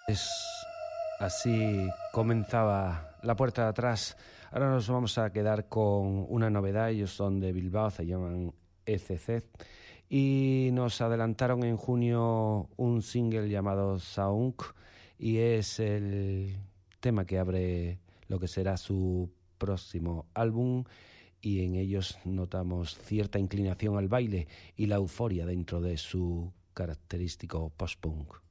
Así comenzaba La Puerta de Atrás. Ahora nos vamos a quedar con una novedad. Ellos son de Bilbao, se llaman ECZ y nos adelantaron en junio un single llamado Saunk y es el tema que abre lo que será su próximo álbum, y en ellos notamos cierta inclinación al baile y la euforia dentro de su característico post-punk.